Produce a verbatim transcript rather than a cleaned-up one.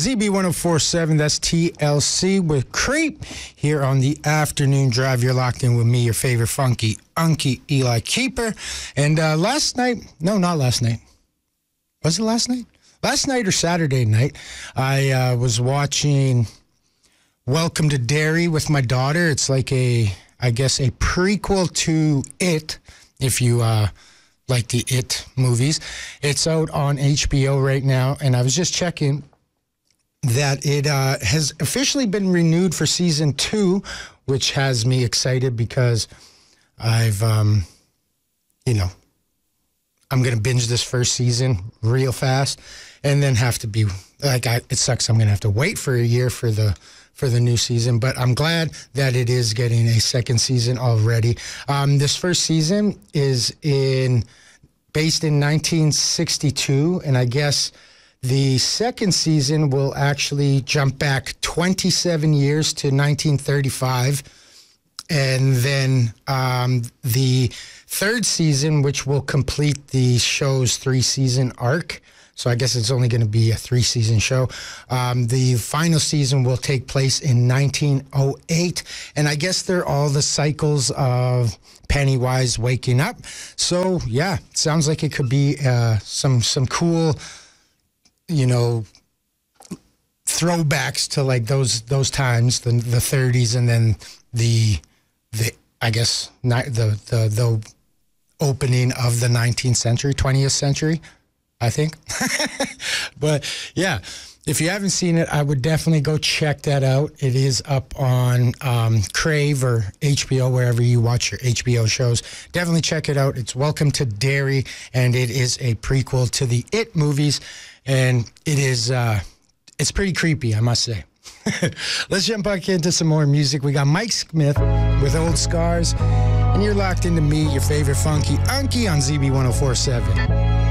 Z B one oh four point seven, that's T L C with Creep here on the afternoon drive. You're locked in with me, your favorite funky unky Eli Keeper. And uh, last night, no, not last night. Was it last night? Last night or Saturday night, I uh, was watching Welcome to Derry with my daughter. It's like a, I guess, a prequel to It, if you uh, like the It movies. It's out on H B O right now, and I was just checking that it uh, has officially been renewed for season two, which has me excited because I've, um, you know, I'm going to binge this first season real fast and then have to be, like, I, it sucks. I'm going to have to wait for a year for the for the new season, but I'm glad that it is getting a second season already. Um, this first season is in based in nineteen sixty-two, and I guess the second season will actually jump back twenty-seven years to nineteen thirty-five. And then um, the third season, which will complete the show's three-season arc. So I guess it's only going to be a three-season show. Um, the final season will take place in nineteen oh eight. And I guess they're all the cycles of Pennywise waking up. So, yeah, sounds like it could be uh, some some cool, you know, throwbacks to like those those times, the the thirties, and then the the I guess ni- the the the opening of the nineteenth century, twentieth century, I think. But yeah, if you haven't seen it, I would definitely go check that out. It is up on um, Crave or H B O, wherever you watch your H B O shows. Definitely check it out. It's Welcome to Derry, and it is a prequel to the It movies. And it is, uh, it's pretty creepy, I must say. Let's jump back into some more music. We got Mike Smith with Old Scars, and you're locked into me, your favorite funky unky on Z B one oh four point seven.